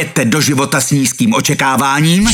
Vjeďte do života s nízkým očekáváním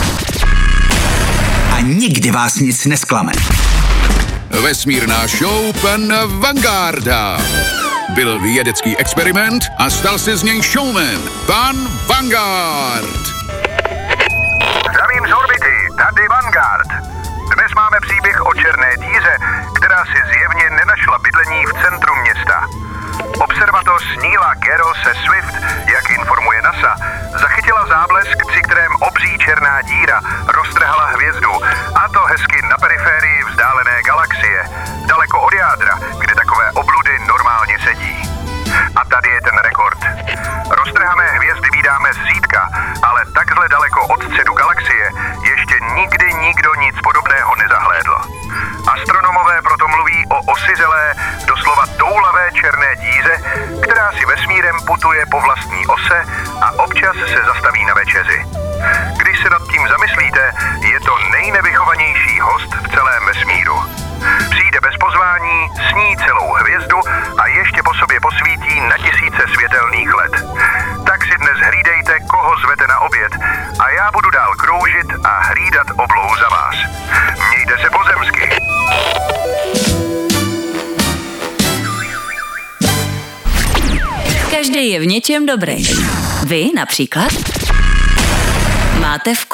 a nikdy vás nic nesklame. Vesmírná show pana Vangarda. Byl vědecký experiment a stal se z něj showman. Pan Vangard. Zdravím z orbity, tady Vanguard. Dnes máme příběh o černé díře, která si zjevně nenašla bydlení v centru města. Observatoř Neila Garose Swift, jak informuje NASA, zachytila záblesk, při kterém obří černá díra roztrhala hvězdu, a to hezky na periférii vzdálené galaxie, daleko od jádra, kde takové obludy normálně sedí. A tady je ten rekord. Roztrhané hvězdy vídáme zřídka, ale takhle daleko od středu galaxie ještě nikdy nikdo nic podobného nezahlédl. Astronomové proto mluví o osiřelé, doslova toulavé černé díře, která si vesmírem putuje po vlastní ose a občas se zastaví na večeři. Když se nad tím zamyslíte, je to nejnevychovanější host v celém vesmíru. Přijde bez pozvání, sní celou hvězdu a ještě po sobě posvítí na tisíce světelných let. Tak si dnes hlídejte, koho zvete na oběd, a já budu dál kroužit a hlídat oblohu za vás. Mějte se pozemsky. Každý je v něčem dobrý. Vy například máte vkus.